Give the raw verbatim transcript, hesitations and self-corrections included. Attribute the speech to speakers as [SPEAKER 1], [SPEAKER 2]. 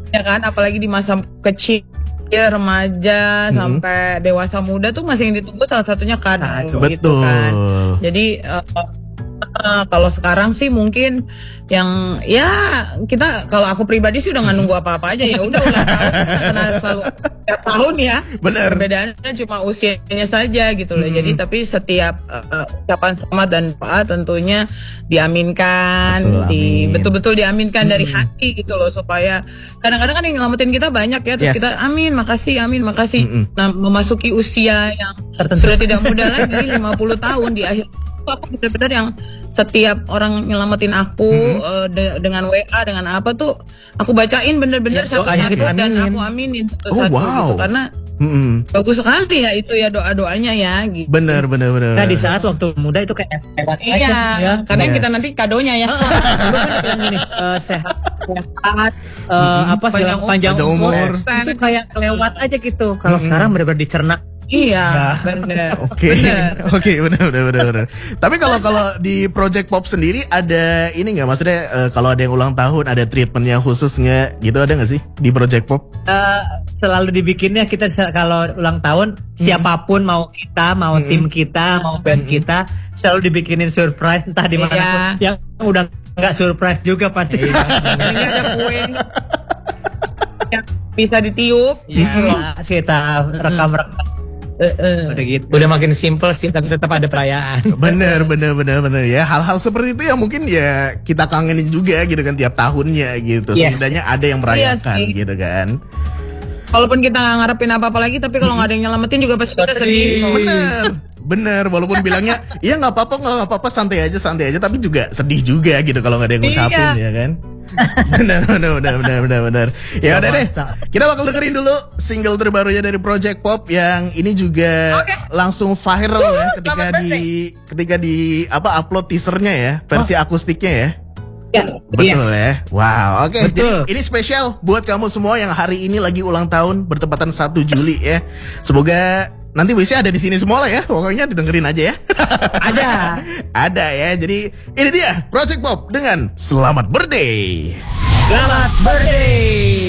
[SPEAKER 1] ya kan, apalagi di masa kecil, remaja, hmm. sampai dewasa muda tuh masih yang ditunggu salah satunya kado,
[SPEAKER 2] nah,
[SPEAKER 1] gitu kan. Jadi uh, uh, kalau sekarang sih mungkin yang ya kita, kalau aku pribadi sih udah nggak nunggu apa-apa aja, ya udah ulang tahun kita kenal selalu tiap tahun ya.
[SPEAKER 2] Bener.
[SPEAKER 1] Perbedaannya cuma usianya saja gitu loh. Hmm. Jadi tapi setiap uh, ucapan selamat dan doa tentunya diaminkan, betul, di amin. betul-betul diaminkan hmm. dari hati gitu loh, supaya kadang-kadang kan yang nyelamatin kita banyak ya, terus yes. kita amin, makasih, amin, makasih. Hmm. Nah, memasuki usia yang tertentu sudah tidak muda lagi, lima puluh tahun di akhir, aku benar-benar yang setiap orang nyelamatin aku hmm. uh, de- dengan W A, dengan apa tuh aku bacain bener-bener ya, satu-satu dan aku aminin satu-satu,
[SPEAKER 2] oh, wow.
[SPEAKER 1] gitu. Karena
[SPEAKER 2] mm-hmm.
[SPEAKER 1] bagus sekali ya itu ya doa-doanya ya gitu.
[SPEAKER 2] Bener bener bener.
[SPEAKER 3] Nah di saat waktu muda itu kayak lewat
[SPEAKER 1] iya,
[SPEAKER 3] aja ya.
[SPEAKER 1] Karena
[SPEAKER 2] yes.
[SPEAKER 1] kita nanti kadonya ya.
[SPEAKER 3] Dulu kan yang gini uh, sehat, sehat, uh, mm-hmm. apa
[SPEAKER 1] panjang,
[SPEAKER 3] panjang umur,
[SPEAKER 2] umur.
[SPEAKER 3] Itu kayak kelewat aja gitu. Kalau mm-hmm. sekarang benar-benar dicerna.
[SPEAKER 1] Iya, benar.
[SPEAKER 2] Oke, oke, benar, benar, benar, benar. Tapi kalau kalau di Project Pop sendiri ada ini nggak, maksudnya uh, kalau ada yang ulang tahun ada treatmentnya khusus nggak? Gitu ada nggak sih di Project Pop?
[SPEAKER 3] Uh, selalu dibikinnya kita kalau ulang tahun hmm. siapapun, mau kita, mau hmm. tim kita, mau band hmm. kita, selalu dibikinin surprise entah di mana
[SPEAKER 1] iya.
[SPEAKER 3] pun. Yang udah nggak surprise juga pasti.
[SPEAKER 1] Ini ada kue yang bisa ditiup.
[SPEAKER 3] Iya, kita rekam-rekam. Uh, uh. Udah gitu. Udah makin simple sih, tapi tetap ada perayaan.
[SPEAKER 2] Bener, bener, bener, bener ya. Hal-hal seperti itu yang mungkin ya kita kangenin juga gitu kan tiap tahunnya gitu. Yeah. Setidaknya ada yang merayakan yeah, gitu kan.
[SPEAKER 1] Walaupun kita nggak ngarepin apa-apa lagi, tapi kalau nggak ada yang nyelamatin juga pasti kita sedih.
[SPEAKER 2] Bener, bener. Walaupun bilangnya, iya nggak apa-apa, nggak apa-apa, santai aja, santai aja, tapi juga sedih juga gitu kalau nggak ada yang ngucapin iya. ya kan. benar, benar, benar, benar, benar, benar. Ya udah deh, kita bakal dengerin dulu single terbarunya dari Project Pop yang ini juga okay. langsung viral uh, ya ketika di ketika di apa upload teasernya ya, versi oh. akustiknya ya.
[SPEAKER 3] Ya,
[SPEAKER 2] betul yes. ya. Wow, oke. Okay.
[SPEAKER 3] Jadi
[SPEAKER 2] ini spesial buat kamu semua yang hari ini lagi ulang tahun bertepatan satu Juli ya. Semoga nanti wisnya ada di sini semua lah ya. Pokoknya didengerin aja ya.
[SPEAKER 3] Ada.
[SPEAKER 2] Ada ya. Jadi ini dia Project Pop dengan Selamat Birthday.
[SPEAKER 3] Selamat Birthday.